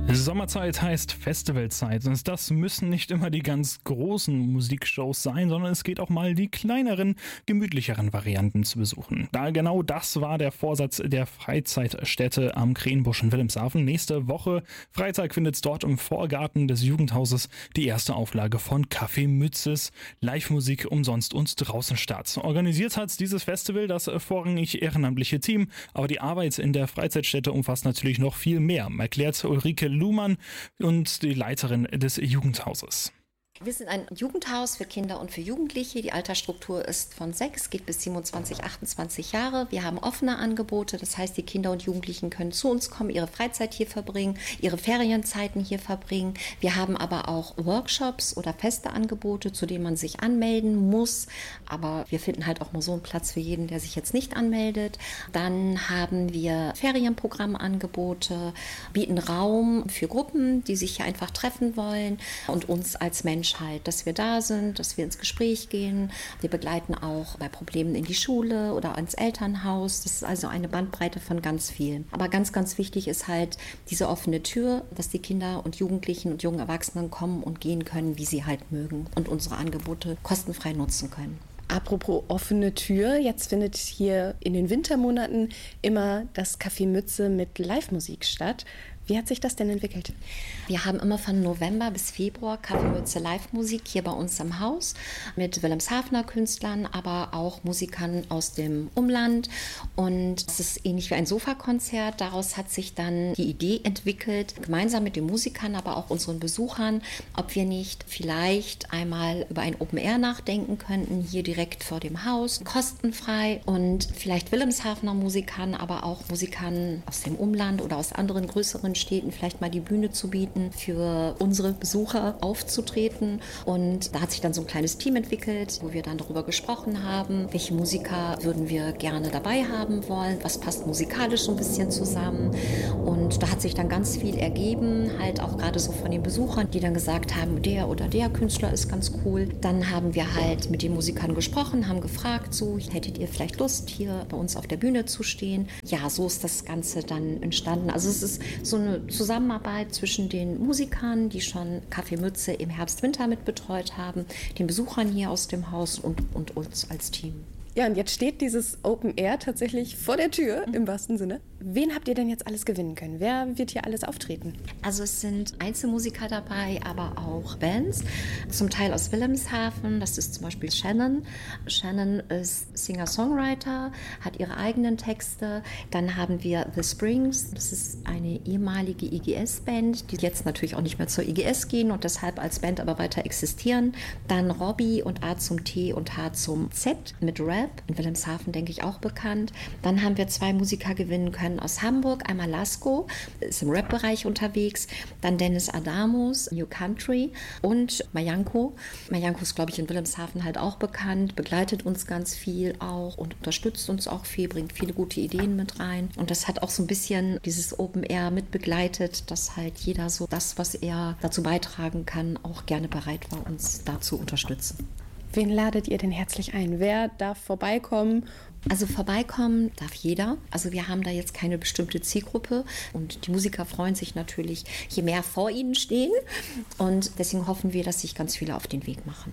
Sommerzeit heißt Festivalzeit und das müssen nicht immer die ganz großen Musikshows sein, sondern es geht auch mal die kleineren, gemütlicheren Varianten zu besuchen. Genau das war der Vorsatz der Freizeitstätte am Krähenbusch in Wilhelmshaven. Nächste Woche Freitag findet es dort im Vorgarten des Jugendhauses die erste Auflage von Kaffee Mützes Live-Musik umsonst und draußen statt. Organisiert hat dieses Festival das vorrangig ehrenamtliche Team, aber die Arbeit in der Freizeitstätte umfasst natürlich noch viel mehr, erklärt Ulrike Luhmann und die Leiterin des Jugendhauses. Wir sind ein Jugendhaus für Kinder und für Jugendliche. Die Altersstruktur ist von 6, geht bis 27, 28 Jahre. Wir haben offene Angebote, das heißt, die Kinder und Jugendlichen können zu uns kommen, ihre Freizeit hier verbringen, ihre Ferienzeiten hier verbringen. Wir haben aber auch Workshops oder feste Angebote, zu denen man sich anmelden muss. Aber wir finden halt auch mal so einen Platz für jeden, der sich jetzt nicht anmeldet. Dann haben wir Ferienprogrammangebote, bieten Raum für Gruppen, die sich hier einfach treffen wollen und uns als Menschen dass wir da sind, dass wir ins Gespräch gehen. Wir begleiten auch bei Problemen in die Schule oder ins Elternhaus. Das ist also eine Bandbreite von ganz vielen. Aber ganz, ganz wichtig ist halt diese offene Tür, dass die Kinder und Jugendlichen und jungen Erwachsenen kommen und gehen können, wie sie halt mögen und unsere Angebote kostenfrei nutzen können. Apropos offene Tür, jetzt findet hier in den Wintermonaten immer das Café Mütze mit Live-Musik statt. Wie hat sich das denn entwickelt? Wir haben immer von November bis Februar Kaffee Mütze Live-Musik hier bei uns im Haus mit Wilhelmshavener Künstlern, aber auch Musikern aus dem Umland. Und es ist ähnlich wie ein Sofakonzert. Daraus hat sich dann die Idee entwickelt, gemeinsam mit den Musikern, aber auch unseren Besuchern, ob wir nicht vielleicht einmal über ein Open Air nachdenken könnten, hier direkt vor dem Haus, kostenfrei und vielleicht Wilhelmshavener Musikern, aber auch Musikern aus dem Umland oder aus anderen größeren Städten vielleicht mal die Bühne zu bieten, für unsere Besucher aufzutreten. Und da hat sich dann so ein kleines Team entwickelt, wo wir dann darüber gesprochen haben, welche Musiker würden wir gerne dabei haben wollen, was passt musikalisch so ein bisschen zusammen. Und da hat sich dann ganz viel ergeben, halt auch gerade so von den Besuchern, die dann gesagt haben, der oder der Künstler ist ganz cool. Dann haben wir halt mit den Musikern gesprochen, haben gefragt, so, hättet ihr vielleicht Lust, hier bei uns auf der Bühne zu stehen? Ja, so ist das Ganze dann entstanden. Also es ist so eine Zusammenarbeit zwischen den Musikern, die schon Kaffee Mütze im Herbst-Winter mit betreut haben, den Besuchern hier aus dem Haus und uns als Team. Ja, und jetzt steht dieses Open Air tatsächlich vor der Tür, im wahrsten Sinne. Wen habt ihr denn jetzt alles gewinnen können? Wer wird hier alles auftreten? Also es sind Einzelmusiker dabei, aber auch Bands, zum Teil aus Wilhelmshaven. Das ist zum Beispiel Shannon. Shannon ist Singer-Songwriter, hat ihre eigenen Texte. Dann haben wir The Springs. Das ist eine ehemalige IGS-Band, die jetzt natürlich auch nicht mehr zur IGS gehen und deshalb als Band aber weiter existieren. Dann Robbie und A zum T und H zum Z mit Rap. In Wilhelmshaven, denke ich, auch bekannt. Dann haben wir 2 Musiker gewinnen können aus Hamburg. Einmal Lasko, ist im Rap-Bereich unterwegs. Dann Dennis Adamus, New Country und Mayanko. Mayanko ist, glaube ich, in Wilhelmshaven halt auch bekannt, begleitet uns ganz viel auch und unterstützt uns auch viel, bringt viele gute Ideen mit rein. Und das hat auch so ein bisschen dieses Open Air mit begleitet, dass halt jeder so das, was er dazu beitragen kann, auch gerne bereit war, uns da zu unterstützen. Wen ladet ihr denn herzlich ein? Wer darf vorbeikommen? Also vorbeikommen darf jeder. Also wir haben da jetzt keine bestimmte Zielgruppe und die Musiker freuen sich natürlich, je mehr vor ihnen stehen. Und deswegen hoffen wir, dass sich ganz viele auf den Weg machen.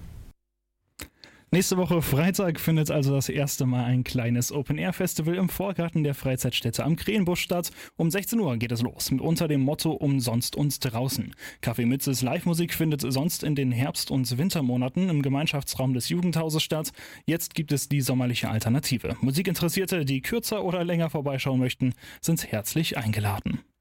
Nächste Woche Freitag findet also das erste Mal ein kleines Open-Air-Festival im Vorgarten der Freizeitstätte am Krähenbusch statt. Um 16 Uhr geht es los, unter dem Motto Umsonst und draußen. Kaffee Mützes Live-Musik findet sonst in den Herbst- und Wintermonaten im Gemeinschaftsraum des Jugendhauses statt. Jetzt gibt es die sommerliche Alternative. Musikinteressierte, die kürzer oder länger vorbeischauen möchten, sind herzlich eingeladen.